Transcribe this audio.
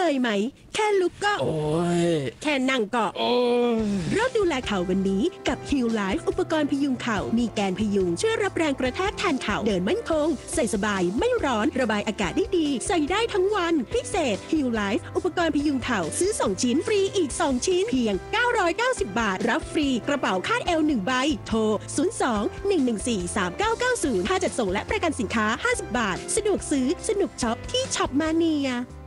ยไหมแค่ลุกก็โอ้ยแค่นั่งก็โอ้ยเริ่มดูแลเข่าวันนี้กับ Heal Life อุปกรณ์พยุงเข่ามีแกนพยุงช่วยรับแรงกระแทกแทนเข่าเดินมั่นคงใส่สบายไม่ร้อนระบายอากาศได้ดีใส่ได้ทั้งวันพิเศษ Heal Life อุปกรณ์พยุงเข่าซื้อ2ชิ้นฟรีอีก2ชิ้นเพียง990 บาทรับฟรีกระเป๋าคาดเอว1ใบโทร02-114-3990ค่าจัดส่งและประกันสินค้า50 บาทสะดวกซื้อสนุกช็อปที่ช็อปมาเนีย